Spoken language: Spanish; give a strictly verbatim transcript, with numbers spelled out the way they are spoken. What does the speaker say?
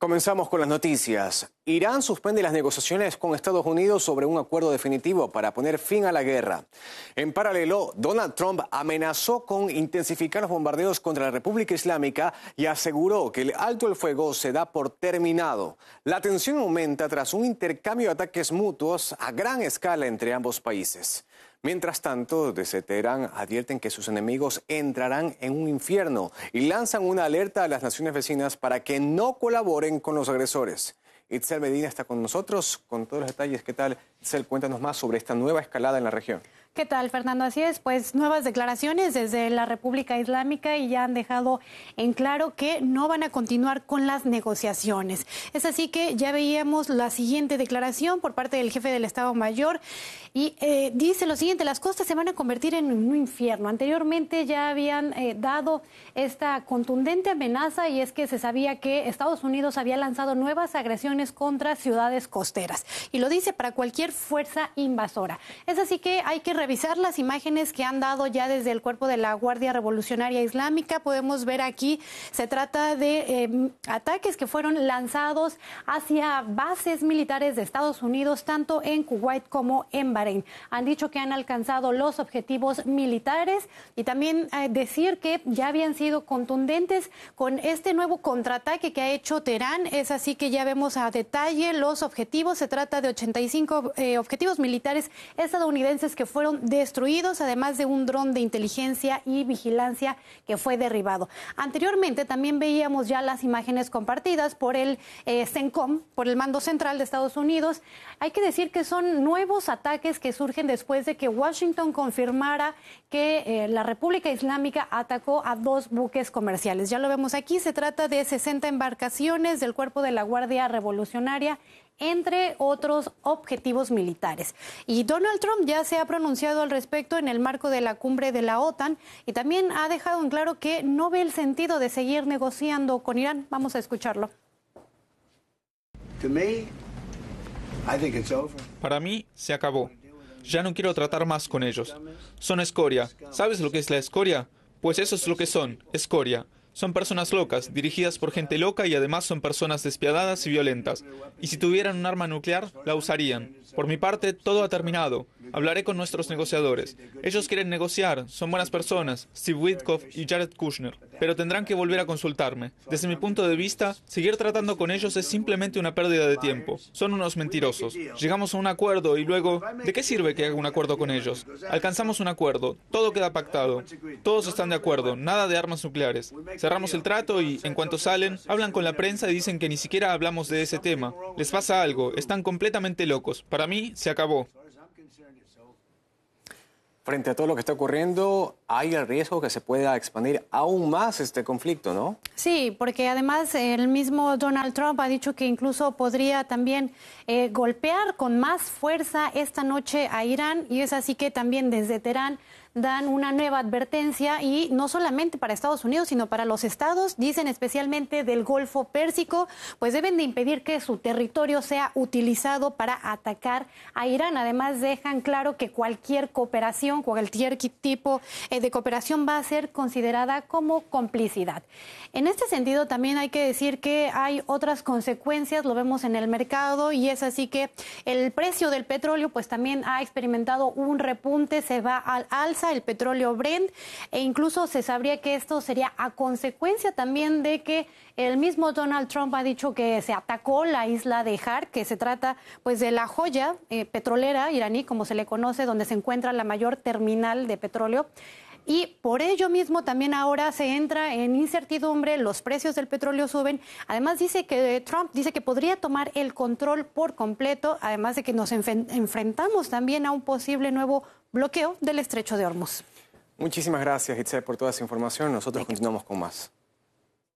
Comenzamos con las noticias. Irán suspende las negociaciones con Estados Unidos sobre un acuerdo definitivo para poner fin a la guerra. En paralelo, Donald Trump amenazó con intensificar los bombardeos contra la República Islámica y aseguró que el alto el fuego se da por terminado. La tensión aumenta tras un intercambio de ataques mutuos a gran escala entre ambos países. Mientras tanto, desde Teherán advierten que sus enemigos entrarán en un infierno y lanzan una alerta a las naciones vecinas para que no colaboren con los agresores. Itzel Medina está con nosotros con todos los detalles. ¿Qué tal, Itzel? Cuéntanos más sobre esta nueva escalada en la región. ¿Qué tal, Fernando? Así es, pues nuevas declaraciones desde la República Islámica y ya han dejado en claro que no van a continuar con las negociaciones. Es así que ya veíamos la siguiente declaración por parte del jefe del Estado Mayor y eh, dice lo siguiente: las costas se van a convertir en un infierno. Anteriormente ya habían eh, dado esta contundente amenaza y es que se sabía que Estados Unidos había lanzado nuevas agresiones contra ciudades costeras y lo dice para cualquier fuerza invasora. Es así que hay que revisar las imágenes que han dado ya desde el cuerpo de la Guardia Revolucionaria Islámica. Podemos ver aquí, se trata de eh, ataques que fueron lanzados hacia bases militares de Estados Unidos, tanto en Kuwait como en Bahrein. Han dicho que han alcanzado los objetivos militares y también eh, decir que ya habían sido contundentes con este nuevo contraataque que ha hecho Teherán. Es así que ya vemos a detalle los objetivos. Se trata de ochenta y cinco eh, objetivos militares estadounidenses que fueron destruidos, además de un dron de inteligencia y vigilancia que fue derribado. Anteriormente también veíamos ya las imágenes compartidas por el eh, CENTCOM, por el Mando Central de Estados Unidos. Hay que decir que son nuevos ataques que surgen después de que Washington confirmara que eh, la República Islámica atacó a dos buques comerciales. Ya lo vemos aquí, se trata de sesenta embarcaciones del cuerpo de la Guardia Revolucionaria, entre otros objetivos militares. Y Donald Trump ya se ha pronunciado al respecto en el marco de la cumbre de la OTAN y también ha dejado en claro que no ve el sentido de seguir negociando con Irán. Vamos a escucharlo. Para mí, se acabó. Ya no quiero tratar más con ellos. Son escoria. ¿Sabes lo que es la escoria? Pues eso es lo que son, escoria. Son personas locas, dirigidas por gente loca y además son personas despiadadas y violentas. Y si tuvieran un arma nuclear, la usarían. Por mi parte, todo ha terminado. Hablaré con nuestros negociadores. Ellos quieren negociar, son buenas personas, Steve Witkoff y Jared Kushner. Pero tendrán que volver a consultarme. Desde mi punto de vista, seguir tratando con ellos es simplemente una pérdida de tiempo. Son unos mentirosos. Llegamos a un acuerdo y luego, ¿de qué sirve que haga un acuerdo con ellos? Alcanzamos un acuerdo, todo queda pactado. Todos están de acuerdo, nada de armas nucleares. Cerramos el trato y, en cuanto salen, hablan con la prensa y dicen que ni siquiera hablamos de ese tema. Les pasa algo, están completamente locos. Para mí, se acabó. Frente a todo lo que está ocurriendo, hay el riesgo que se pueda expandir aún más este conflicto, ¿no? Sí, porque además el mismo Donald Trump ha dicho que incluso podría también eh, golpear con más fuerza esta noche a Irán, y es así que también desde Teherán dan una nueva advertencia, y no solamente para Estados Unidos, sino para los estados, dicen especialmente del Golfo Pérsico, pues deben de impedir que su territorio sea utilizado para atacar a Irán. Además dejan claro que cualquier cooperación, cualquier tipo de cooperación va a ser considerada como complicidad. En este sentido también hay que decir que hay otras consecuencias, lo vemos en el mercado, y es así que el precio del petróleo pues también ha experimentado un repunte, se va al alza el petróleo Brent, e incluso se sabría que esto sería a consecuencia también de que el mismo Donald Trump ha dicho que se atacó la isla de Har, que se trata pues de la joya eh, petrolera iraní, como se le conoce, donde se encuentra la mayor terminal de petróleo. Y por ello mismo también ahora se entra en incertidumbre, los precios del petróleo suben. Además dice que Trump dice que podría tomar el control por completo, además de que nos enfrentamos también a un posible nuevo bloqueo del estrecho de Hormuz. Muchísimas gracias, Itzel, por toda esa información. Nosotros continuamos con más.